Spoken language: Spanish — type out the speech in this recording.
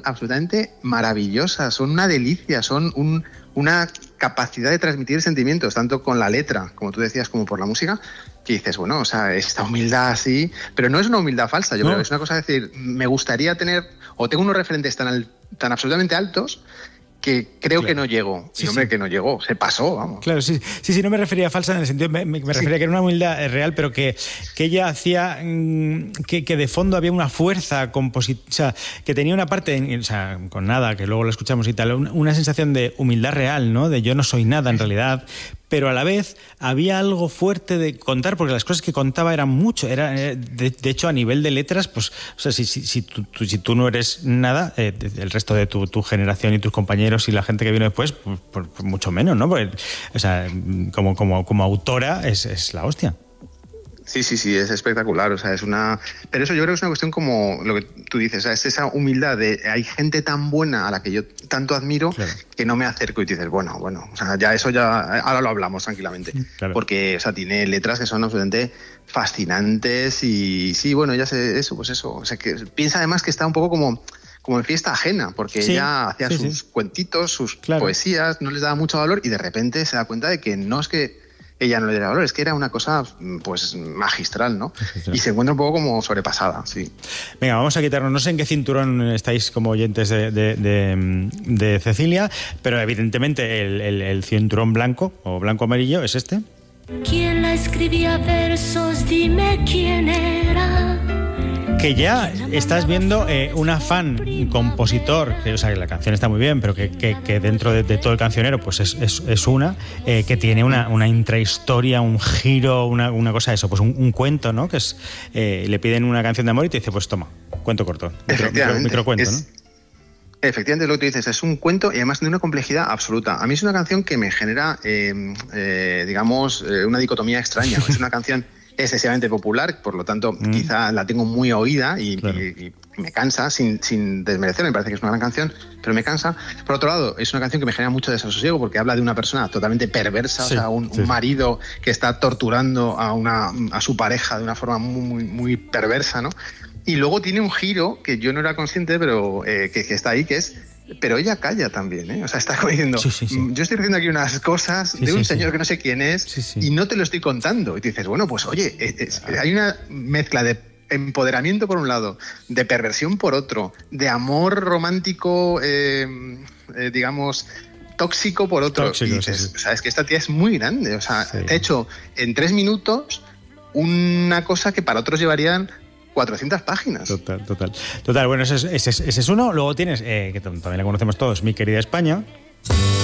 absolutamente maravillosas, son una delicia, son una capacidad de transmitir sentimientos, tanto con la letra, como tú decías, como por la música, que dices, bueno, o sea, esta humildad así, pero no es una humildad falsa, yo creo que es una cosa de decir, me gustaría tener, o tengo unos referentes tan absolutamente altos, que creo que no llegó. Sí, hombre, que no llegó, se pasó, vamos. Claro, sí, no me refería a falsa en el sentido, me refería a que era una humildad real, pero que ella hacía que de fondo había una fuerza compositiva, o sea, que tenía una parte, o sea, con nada, que luego lo escuchamos y tal, una sensación de humildad real, ¿no? De yo no soy nada en realidad, pero a la vez había algo fuerte de contar, porque las cosas que contaba eran mucho, de hecho a nivel de letras, pues, o sea, si tú no eres nada, el resto de tu generación y tus compañeros y la gente que vino después, pues mucho menos, ¿no? Porque, o sea, como autora es la hostia. Sí, es espectacular, o sea, pero eso yo creo que es una cuestión como lo que tú dices, o sea, es esa humildad de hay gente tan buena a la que yo tanto admiro, claro, que no me acerco y tú dices, bueno, o sea, ahora lo hablamos tranquilamente, claro, porque, o sea, tiene letras que son absolutamente fascinantes y sí, bueno, ella eso, o sea, que piensa además que está un poco como en fiesta ajena, porque ella hacía sus cuentitos, sus poesías, no les daba mucho valor y de repente se da cuenta de que no es que ella no le diera valor, es que era una cosa pues magistral, ¿no? Y se encuentra un poco como sobrepasada, sí. Venga, vamos a quitarnos, no sé en qué cinturón estáis como oyentes de Cecilia, pero evidentemente el cinturón blanco o blanco-amarillo es este. ¿Quién la escribía versos? Dime quién era. Que ya estás viendo un afán compositor, o sea, que la canción está muy bien, pero que dentro de todo el cancionero pues es una que tiene una intrahistoria, un giro, una cosa de eso, pues un cuento, ¿no? Que es le piden una canción de amor y te dice, pues toma, cuento corto, microcuento, ¿no? Efectivamente, lo que tú dices, es un cuento y además de una complejidad absoluta. A mí es una canción que me genera, digamos, una dicotomía extraña. Es una canción excesivamente popular, por lo tanto quizá la tengo muy oída y me cansa, sin desmerecer, me parece que es una gran canción, pero me cansa. Por otro lado, es una canción que me genera mucho desasosiego porque habla de una persona totalmente perversa, o sea, un marido que está torturando a su pareja de una forma muy, muy perversa, ¿no? Y luego tiene un giro que yo no era consciente, pero que está ahí, que es... Pero ella calla también, ¿eh? O sea, está como diciendo, yo estoy haciendo aquí unas cosas de un señor que no sé quién es y no te lo estoy contando. Y te dices, bueno, pues oye, hay una mezcla de empoderamiento por un lado, de perversión por otro, de amor romántico, digamos, tóxico por otro. Y dices, o sea, es que esta tía es muy grande. O sea, te ha hecho en 3 minutos una cosa que para otros llevarían 400 páginas. Total. Bueno, ese es uno. Luego tienes, que también la conocemos todos, Mi querida España.